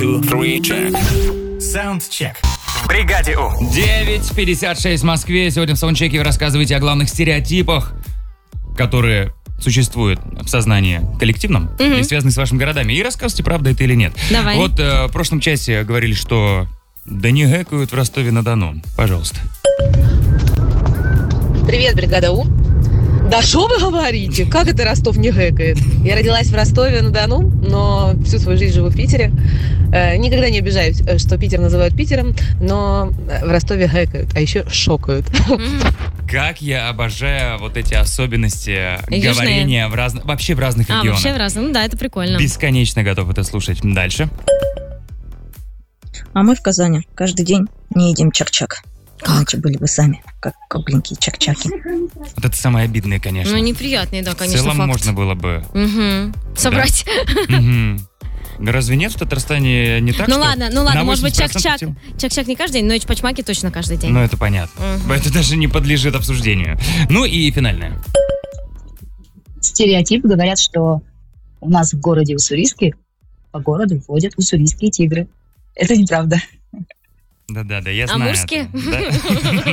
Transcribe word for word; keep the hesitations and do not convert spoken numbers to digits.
two, three, check. Soundcheck. В бригаде У. девять пятьдесят шесть в Москве. Сегодня в саундчеке вы рассказываете о главных стереотипах, которые существуют в сознании коллективном Мгм. и связаны с вашими городами. И рассказывайте, правда это или нет. Давай. Вот э, в прошлом часе говорили, что да не гэкают в Ростове-на-Дону. Пожалуйста. Привет, бригада У. Да что вы говорите? Как это Ростов не гэкает? Я родилась в Ростове-на-Дону, но всю свою жизнь живу в Питере. Э, Никогда не обижаюсь, э, что Питер называют Питером, но э, в Ростове гэкают, а еще шокают. Как я обожаю вот эти особенности Южные. говорения в разных, вообще в разных А, регионах. вообще в разном. Ну да, это прикольно. Бесконечно готов это слушать. Дальше. А мы в Казани каждый день не едим чак-чак. Иначе были бы сами, как кругленькие чак-чаки. Вот это самое обидное, конечно. Ну, неприятный, да, конечно, В целом факт. можно было бы. Мгм. Собрать. Мгм. Разве нет в Татарстане не так, Ну что ладно, ну ладно, на может быть, восемьдесят чак-чак. процентов тем? Чак-чак не каждый день, но и чпачмаки точно каждый день. Ну, это понятно. Мгм. Это даже не подлежит обсуждению. Ну и финальное. Стереотип говорят, что у нас в городе Уссурийске по городу ходят уссурийские тигры. Это неправда. Да-да-да, я А знаю. мурские? это. Да.